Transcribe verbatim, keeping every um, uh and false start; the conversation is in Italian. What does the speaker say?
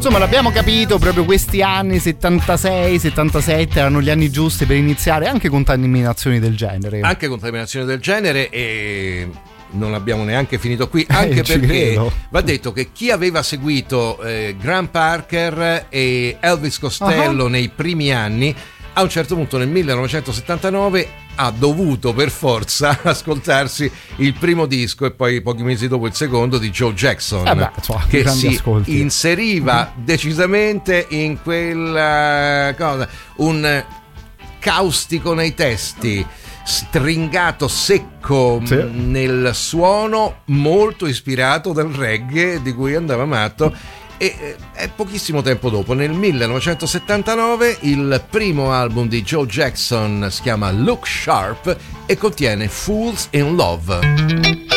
Insomma, l'abbiamo capito, proprio questi anni settantasei settantasette erano gli anni giusti per iniziare anche contaminazioni del genere. Anche contaminazioni del genere, e non abbiamo neanche finito qui, anche Eh, ci perché credo. va detto che chi aveva seguito eh, Graham Parker e Elvis Costello Uh-huh. nei primi anni, a un certo punto nel millenovecentosettantanove ha dovuto per forza ascoltarsi il primo disco e poi pochi mesi dopo il secondo di Joe Jackson, Eh beh, insomma, che grandi si ascolti. inseriva decisamente in quella cosa, un caustico nei testi, stringato, secco, Sì. mh, nel suono, molto ispirato dal reggae di cui andava matto. E eh, è pochissimo tempo dopo, nel millenovecentosettantanove, il primo album di Joe Jackson si chiama Look Sharp e contiene Fools in Love.